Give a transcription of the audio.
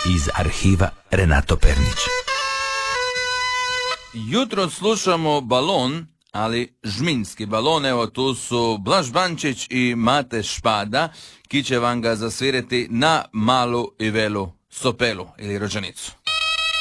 iz arhiva Renato Pernić. Jutro slušamo balon, ali žminski balon. Evo tu su Blaž Bančić i Mate Špada, ki će vam ga zasvirati na malu i velu sopelu ili rođenicu.